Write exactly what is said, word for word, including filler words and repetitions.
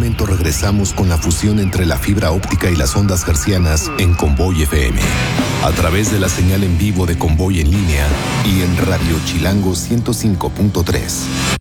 momento regresamos con la fusión entre la fibra óptica y las ondas hertzianas en Convoy F M. A través de la señal en vivo de Convoy en línea y en Radio Chilango ciento cinco punto tres.